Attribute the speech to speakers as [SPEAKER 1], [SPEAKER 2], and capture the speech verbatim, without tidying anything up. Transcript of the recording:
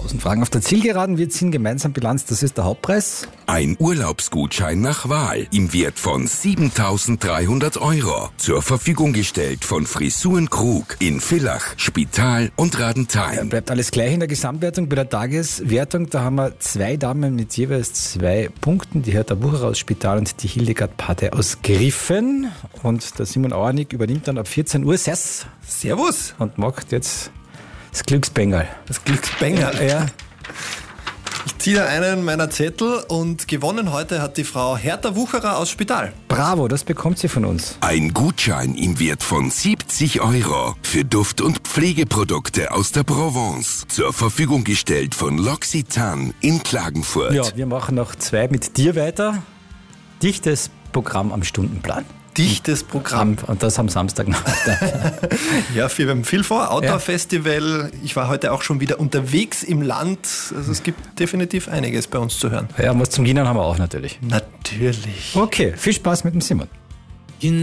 [SPEAKER 1] tausend Fragen auf der Zielgeraden. Wir ziehen gemeinsam Bilanz. Das ist der Hauptpreis.
[SPEAKER 2] Ein Urlaubsgutschein nach Wahl im Wert von siebentausenddreihundert Euro. Zur Verfügung gestellt von Frisuren Krug in Villach, Spital und Radenthein.
[SPEAKER 1] Bleibt alles gleich in der Gesamtwertung. Bei der Tageswertung, da haben wir zwei Damen mit jeweils zwei Punkten. Die Hertha Wucherer aus Spital und die Hildegard Pate aus Griffen. Und der Simon Auernick übernimmt dann ab vierzehn Uhr. Servus.
[SPEAKER 3] Servus.
[SPEAKER 1] Und macht jetzt das Glücksbengel.
[SPEAKER 3] Das Glücksbengel?
[SPEAKER 1] Ja.
[SPEAKER 3] Ich ziehe da einen meiner Zettel und gewonnen heute hat die Frau Hertha Wucherer aus Spital.
[SPEAKER 1] Bravo, das bekommt sie von uns.
[SPEAKER 2] Ein Gutschein im Wert von siebzig Euro für Duft- und Pflegeprodukte aus der Provence. Zur Verfügung gestellt von L'Occitane in Klagenfurt.
[SPEAKER 1] Ja, wir machen noch zwei mit dir weiter. Dichtes Programm am Stundenplan.
[SPEAKER 3] Dichtes Programm.
[SPEAKER 1] Und das am Samstag noch.
[SPEAKER 3] Ja, wir haben viel vor. Outdoor-Festival. Ich war heute auch schon wieder unterwegs im Land. Also es gibt definitiv einiges bei uns zu hören.
[SPEAKER 1] Ja, was zum Gehen haben wir auch natürlich.
[SPEAKER 3] Natürlich.
[SPEAKER 1] Okay, viel Spaß mit dem Simon.